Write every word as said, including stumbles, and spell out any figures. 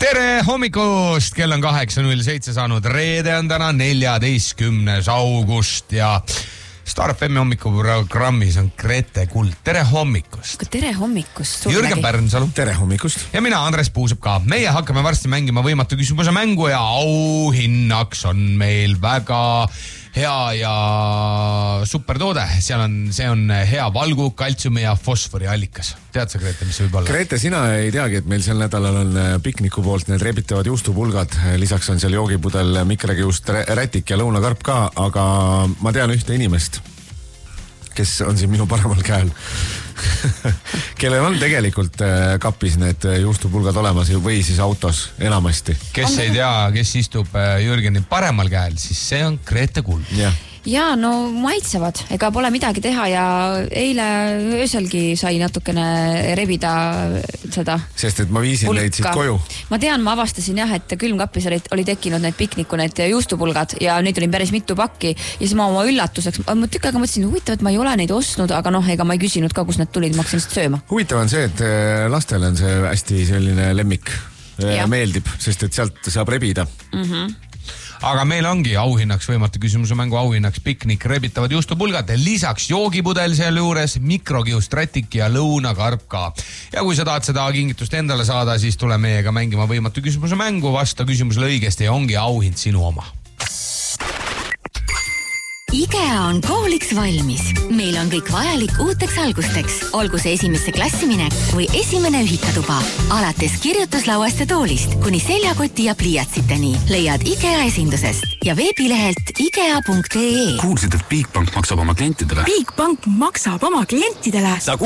Tere hommikust, kell on kaheksa null seitse saanud, reede on täna neljateistkümnes august ja Star F M hommikuprogrammis on Grete Kuld. Tere hommikust. Tere hommikust. Jürgen Pärnsalu. Tere hommikust. Ja mina, Andres Puusep ka. Meie hakkame varsti mängima võimatu küsimuse mängu ja auhinnaks on meil väga hea ja super toode. Seal on, see on hea valgu, kaltsiumi ja fosfori allikas. Tead sa, Grete, mis see võib olla? Grete, sina ei teagi, et meil sel nädalal on pikniku poolt need rebitavad juustupulgad. Lisaks on seal joogipudel, mikrakiust, rätik ja lõunakarp ka, aga ma tean ühte inimest, kes on siin minu paremal käel, kellel on tegelikult kapis need juustupulgad olemas või siis autos enamasti. Kes ei tea, kes istub Jürgeni paremal käel, siis see on Grete Kuld. Ja. ja no maitsevad, ega pole midagi teha ja eile ööselgi sai natukene rebida seda sest et ma viisin pulka. Neid siit koju. Ma tean, ma avastasin jah, et külmkappis oli, oli tekkinud need pikniku, need juustupulgad ja neid oli päris mitu pakki ja siis ma oma üllatuseks, ma tükk aega mõtlesin, huvitav, et ma ei ole neid ostnud, aga noh, ega ma ei küsinud ka, kus need tulid, ma hakkasin lihtsalt sööma. Huvitav on see, et lastele on see hästi selline lemmik ja. Meeldib, sest et sealt saab rebida. Mhm. Aga meil ongi auhinnaks võimatu küsimuse mängu auhinnaks piknik, rebitavad juustupulgad, lisaks joogipudel seal juures, mikrokiust, rätik ja lõunakarp ka. Ja kui sa tahad seda kingitust endale saada, siis tule meiega mängima võimatu küsimuse mängu, vasta küsimusele õigesti ja ongi auhind sinu oma. IKEA on kooliks valmis. Meil on kõik vajalik uuteks algusteks. Olgu see esimesse klassiminek või esimene ühikatuba. Alates kirjutuslauast ja toolist kuni seljakoti ja pliiatsiteni leiad IKEA esindusest ja veebilehelt ikea punkt ee. Kuulsid, et Bigbank maksab oma klientidele? Bigbank maksab oma klientidele. Sa